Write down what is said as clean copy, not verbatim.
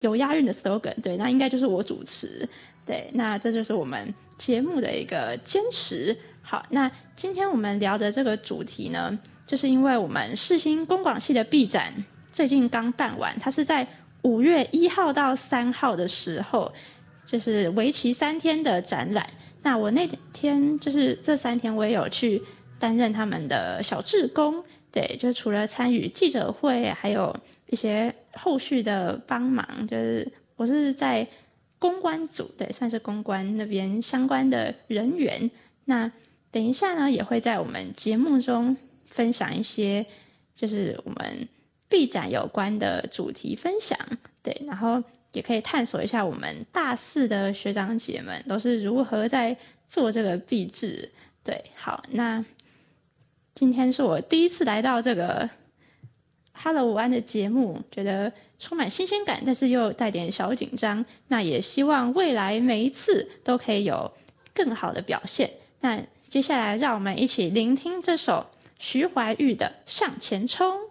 有押韵的 slogan， 对，那应该就是我主持，对，那这就是我们节目的一个坚持。好，那今天我们聊的这个主题呢，就是因为我们世新公广系的毕展最近刚办完，它是在5月1号到3号的时候，就是为期3天的展览。那我那天就是这3天我也有去担任他们的小志工，对，就是除了参与记者会，还有一些后续的帮忙，就是我是在公关组，对，算是公关那边相关的人员。那等一下呢，也会在我们节目中分享一些就是我们毕展有关的主题分享，对，然后也可以探索一下我们大4的学长姐们都是如何在做这个毕制。对，好，那今天是我第一次来到这个 Hello 午安的节目，觉得充满新鲜感，但是又带点小紧张。那也希望未来每一次都可以有更好的表现。那接下来让我们一起聆听这首徐怀钰的《向前冲》。